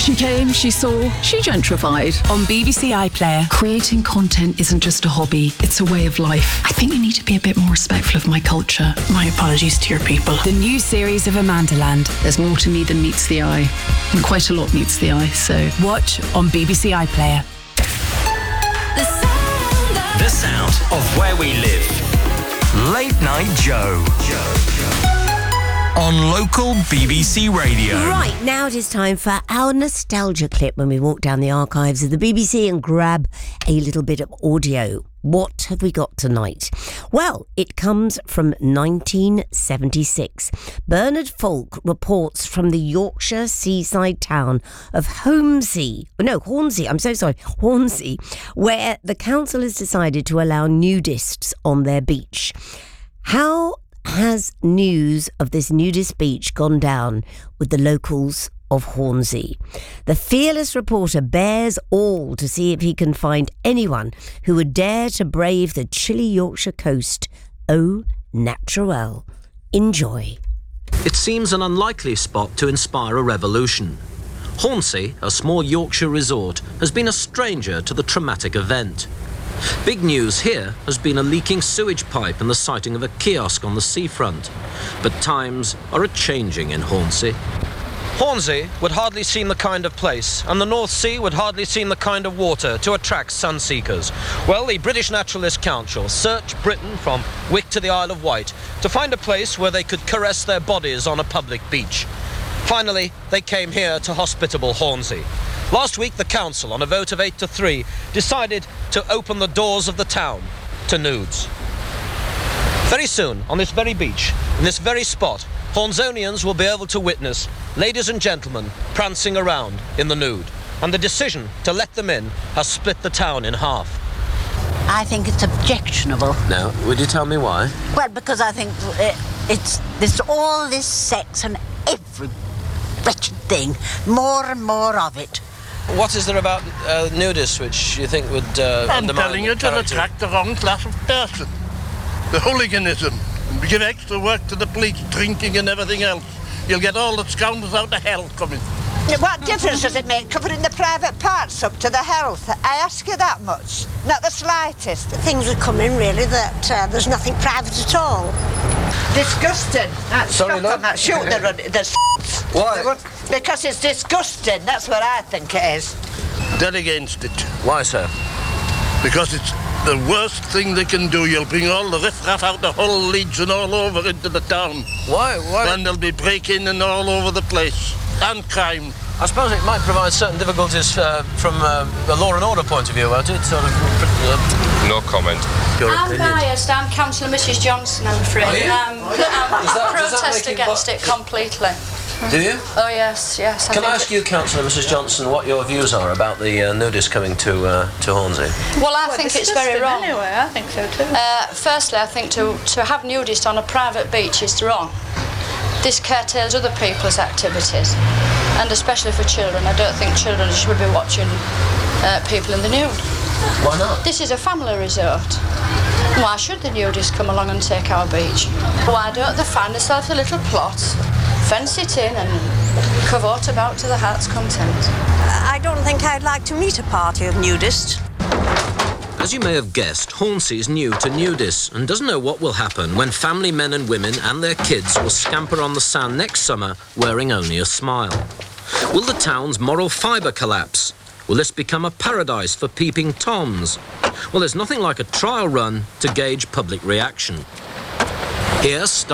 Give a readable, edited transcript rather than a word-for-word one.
She came, she saw, she gentrified. On BBC iPlayer. Creating content isn't just a hobby, it's a way of life. I think you need to be a bit more respectful of my culture. My apologies to your people. The new series of Amandaland. There's more to me than meets the eye. And quite a lot meets the eye, so... Watch on BBC iPlayer. The sound of where we live. Late Night Joe. On local BBC Radio. Right, now it is time for our nostalgia clip when we walk down the archives of the BBC and grab a little bit of audio. What have we got tonight? Well, it comes from 1976. Bernard Falk reports from the Yorkshire seaside town of Hornsey, where the council has decided to allow nudists on their beach. How has news of this nudist beach gone down with the locals of Hornsey? The fearless reporter bears all to see if he can find anyone who would dare to brave the chilly Yorkshire coast. Au naturel. Enjoy. It seems an unlikely spot to inspire a revolution. Hornsey, a small Yorkshire resort, has been a stranger to the traumatic event. Big news here has been a leaking sewage pipe and the sighting of a kiosk on the seafront. But times are a-changing in Hornsey. Hornsey would hardly seem the kind of place, and the North Sea would hardly seem the kind of water to attract sunseekers. Well, the British Naturalist Council searched Britain from Wick to the Isle of Wight to find a place where they could caress their bodies on a public beach. Finally, they came here to hospitable Hornsey. Last week, the council, on a vote of 8-3, decided to open the doors of the town to nudes. Very soon, on this very beach, in this very spot, Hornsonians will be able to witness ladies and gentlemen prancing around in the nude. And the decision to let them in has split the town in half. I think it's objectionable. Now, would you tell me why? Well, because I think there's all this sex and every wretched thing, more and more of it. What is there about nudists which you think would I'm telling you, to attract the wrong class of person. The hooliganism. Give extra work to the police, drinking and everything else. You'll get all the scoundrels out of hell coming. What difference does it make covering the private parts up to the health? I ask you that much. Not the slightest. Things are coming, really, that there's nothing private at all. Disgusting. Sorry, stop on that. Shoot the Why? Because it's disgusting. That's what I think it is. Dead against it. Why, sir? Because it's the worst thing they can do. You'll bring all the riffraff out the Hull, Leeds and all over into the town. Why? And they'll be breaking and all over the place. And crime. I suppose it might provide certain difficulties from a law and order point of view, won't it? No comment. I'm biased. I'm Councillor Mrs Johnson, I'm afraid. I protest against it completely. Do you? Oh, yes. Can I ask you, Councillor Mrs Johnson, what your views are about the nudists coming to Hornsey? Well, I think it's very wrong. Anyway, I think so too. Firstly, I think to have nudists on a private beach is wrong. This curtails other people's activities, and especially for children. I don't think children should be watching people in the nude. Why not? This is a family resort. Why should the nudists come along and take our beach? Why don't they find themselves a little plot, fence it in and cavort about to the heart's content? I don't think I'd like to meet a party of nudists. As you may have guessed, Hornsey's new to nudists and doesn't know what will happen when family men and women and their kids will scamper on the sand next summer wearing only a smile. Will the town's moral fibre collapse? Will this become a paradise for peeping toms? Well, there's nothing like a trial run to gauge public reaction. Here,